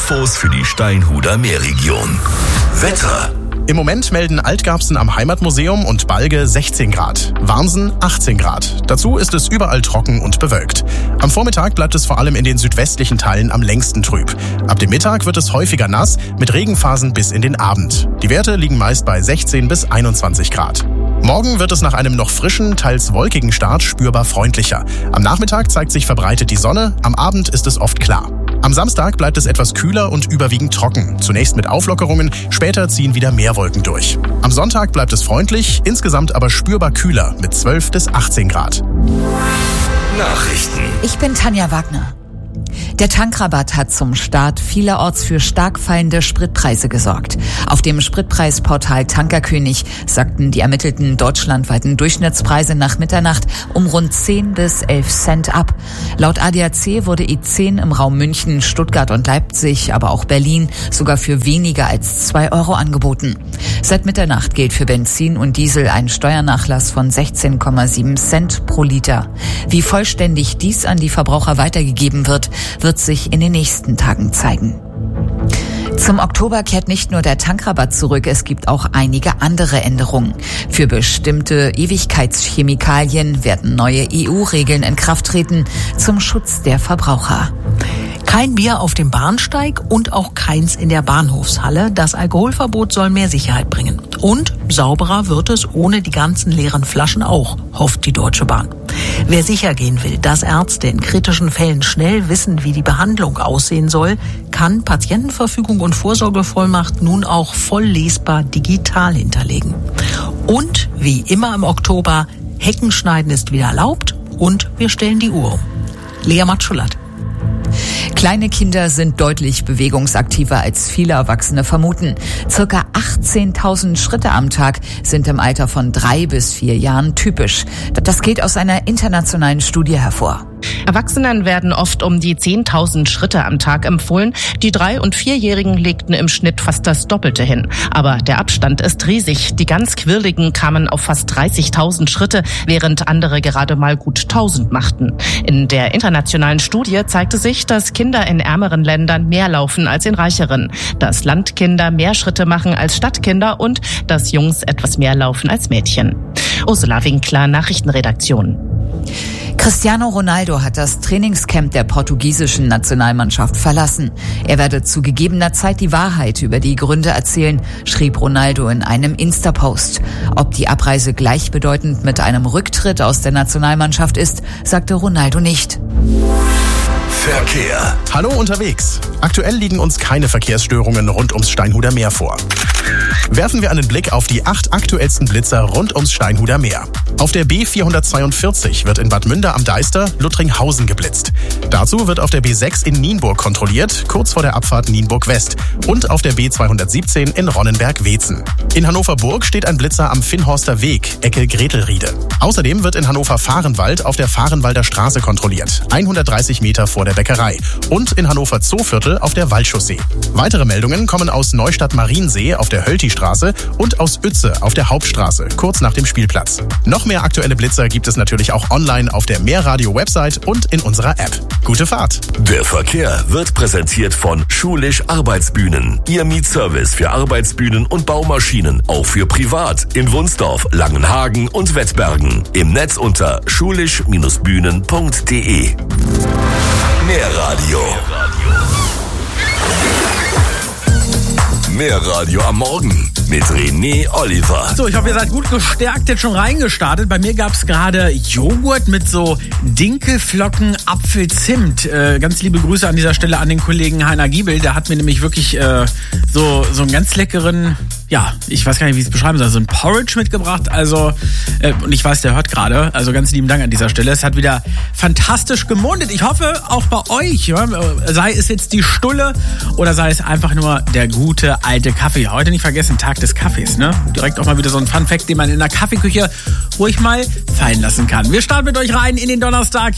Infos für die Steinhuder Meerregion. Wetter. Im Moment melden Altgarbsen am Heimatmuseum und Balge 16 Grad, Warmsen 18 Grad. Dazu ist es überall trocken und bewölkt. Am Vormittag bleibt es vor allem in den südwestlichen Teilen am längsten trüb. Ab dem Mittag wird es häufiger nass, mit Regenphasen bis in den Abend. Die Werte liegen meist bei 16 bis 21 Grad. Morgen wird es nach einem noch frischen, teils wolkigen Start spürbar freundlicher. Am Nachmittag zeigt sich verbreitet die Sonne, am Abend ist es oft klar. Am Samstag bleibt es etwas kühler und überwiegend trocken. Zunächst mit Auflockerungen, später ziehen wieder mehr Wolken durch. Am Sonntag bleibt es freundlich, insgesamt aber spürbar kühler mit 12 bis 18 Grad. Nachrichten. Ich bin Tanja Wagner. Der Tankrabatt hat zum Start vielerorts für stark fallende Spritpreise gesorgt. Auf dem Spritpreisportal Tankerkönig sagten die ermittelten deutschlandweiten Durchschnittspreise nach Mitternacht um rund 10 bis 11 Cent ab. Laut ADAC wurde E10 im Raum München, Stuttgart und Leipzig, aber auch Berlin sogar für weniger als 2 Euro angeboten. Seit Mitternacht gilt für Benzin und Diesel ein Steuernachlass von 16,7 Cent pro Liter. Wie vollständig dies an die Verbraucher weitergegeben wird sich in den nächsten Tagen zeigen. Zum Oktober kehrt nicht nur der Tankrabatt zurück, es gibt auch einige andere Änderungen. Für bestimmte Ewigkeitschemikalien werden neue EU-Regeln in Kraft treten zum Schutz der Verbraucher. Kein Bier auf dem Bahnsteig und auch keins in der Bahnhofshalle. Das Alkoholverbot soll mehr Sicherheit bringen. Und sauberer wird es ohne die ganzen leeren Flaschen auch, hofft die Deutsche Bahn. Wer sicher gehen will, dass Ärzte in kritischen Fällen schnell wissen, wie die Behandlung aussehen soll, kann Patientenverfügung und Vorsorgevollmacht nun auch voll lesbar digital hinterlegen. Und wie immer im Oktober, Heckenschneiden ist wieder erlaubt und wir stellen die Uhr um. Lea Matschulat. Kleine Kinder sind deutlich bewegungsaktiver als viele Erwachsene vermuten. Circa 18.000 Schritte am Tag sind im Alter von 3 bis 4 Jahren typisch. Das geht aus einer internationalen Studie hervor. Erwachsenen werden oft um die 10.000 Schritte am Tag empfohlen. Die 3- und 4-Jährigen legten im Schnitt fast das Doppelte hin. Aber der Abstand ist riesig. Die ganz Quirligen kamen auf fast 30.000 Schritte, während andere gerade mal gut 1.000 machten. In der internationalen Studie zeigte sich, dass Kinder in ärmeren Ländern mehr laufen als in reicheren, dass Landkinder mehr Schritte machen als Stadtkinder und dass Jungs etwas mehr laufen als Mädchen. Ursula Winkler, Nachrichtenredaktion. Cristiano Ronaldo hat das Trainingscamp der portugiesischen Nationalmannschaft verlassen. Er werde zu gegebener Zeit die Wahrheit über die Gründe erzählen, schrieb Ronaldo in einem Insta-Post. Ob die Abreise gleichbedeutend mit einem Rücktritt aus der Nationalmannschaft ist, sagte Ronaldo nicht. Verkehr. Hallo unterwegs. Aktuell liegen uns keine Verkehrsstörungen rund ums Steinhuder Meer vor. Werfen wir einen Blick auf die 8 aktuellsten Blitzer rund ums Steinhuder Meer. Auf der B442 wird in Bad Münder am Deister Luttringhausen geblitzt. Dazu wird auf der B6 in Nienburg kontrolliert, kurz vor der Abfahrt Nienburg West. Und auf der B217 in Ronnenberg-Weetzen. In Hannover-Burg steht ein Blitzer am Finnhorster Weg, Ecke Gretelriede. Außerdem wird in Hannover-Fahrenwald auf der Fahrenwalder Straße kontrolliert, 130 Meter vor der Bäckerei. Und in Hannover-Zooviertel auf der Waldchaussee. Weitere Meldungen kommen aus Neustadt-Mariensee auf der Hölti-Straße und aus Uetze auf der Hauptstraße, kurz nach dem Spielplatz. Noch mehr aktuelle Blitzer gibt es natürlich auch online auf der Meerradio-Website und in unserer App. Gute Fahrt! Der Verkehr wird präsentiert von Schulisch Arbeitsbühnen. Ihr Mietservice für Arbeitsbühnen und Baumaschinen, auch für privat in Wunsdorf, Langenhagen und Wettbergen. Im Netz unter schulisch-bühnen.de. Meerradio. Meerradio am Morgen mit René Oliver. So, ich hoffe, ihr seid gut gestärkt jetzt schon reingestartet. Bei mir gab's gerade Joghurt mit so Dinkelflocken, Apfelzimt. Ganz liebe Grüße an dieser Stelle an den Kollegen Heiner Giebel. Der hat mir nämlich wirklich so einen ganz leckeren, ja, ich weiß gar nicht, wie ich es beschreiben soll, so ein Porridge mitgebracht. Also, und ich weiß, der hört gerade. Also ganz lieben Dank an dieser Stelle. Es hat wieder fantastisch gemundet. Ich hoffe, auch bei euch, ja, sei es jetzt die Stulle oder sei es einfach nur der gute alte Kaffee. Heute nicht vergessen, Tag des Kaffees, ne? Direkt auch mal wieder so ein Fun-Fact, den man in der Kaffeeküche ruhig mal fallen lassen kann. Wir starten mit euch rein in den Donnerstag.